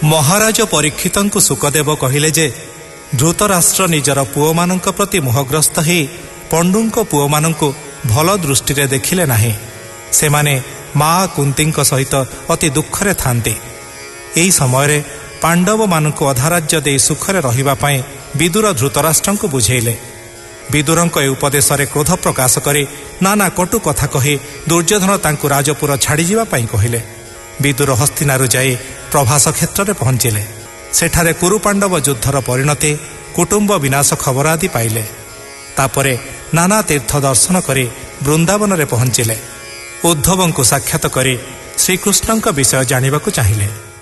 ମହାରାଜ ପରୀକ୍ଷିତଙ୍କୁ ଶୁକଦେବ କହିଲେ ଯେ ଧୃତରାଷ୍ଟ୍ର ନିଜର ପୁଅମାନଙ୍କ ପ୍ରତି ମୋହଗ୍ରସ୍ତ ହୋଇ ପଣ୍ଡୁଙ୍କ ପୁଅମାନଙ୍କୁ ଭଲ ଦୃଷ୍ଟିରେ ଦେଖିଲେ ନାହିଁ। ସେମାନେ ମା କୁନ୍ତୀଙ୍କ ସହିତ ଅତି ଦୁଃଖରେ ଥାନ୍ତି। ଏହି ସମୟରେ ପାଣ୍ଡବମାନଙ୍କୁ ଅଧାରାଜ୍ୟ ଦେଇ ସୁଖରେ ରହିବା ପାଇଁ ବିଦୁର ଧୃତରାଷ୍ଟ୍ରଙ୍କୁ ବୁଝେଇଲେ। ବିଦୁରଙ୍କ ଏ ଉପଦେଶରେ କ୍ରୋଧ ପ୍ରକାଶ କରି ନାନା କଟୁ କଥା କହି ଦୁର୍ଯ୍ୟୋଧନ ତାଙ୍କୁ ରାଜପୁର ଛାଡ଼ିଯିବା ପାଇଁ କହିଲେ। ବିଦୁର ହସ୍ତିନାରୁ ଯାଇ ପ୍ରଭାସ କ୍ଷେତ୍ରରେ ପହଞ୍ଚିଲେ। ସେଠାରେ କୁରୁପାଣ୍ଡବ ଯୁଦ୍ଧର ପରିଣତି, କୁଟୁମ୍ବ ବିନାଶ ଖବର ଆଦି ପାଇଲେ। ତାପରେ ନାନା ତୀର୍ଥ ଦର୍ଶନ କରି ବୃନ୍ଦାବନରେ ପହଞ୍ଚିଲେ। ଉଦ୍ଧବଙ୍କୁ ସାକ୍ଷାତ କରି ଶ୍ରୀକୃଷ୍ଣଙ୍କ ବିଷୟ ଜାଣିବାକୁ ଚାହିଁଲେ।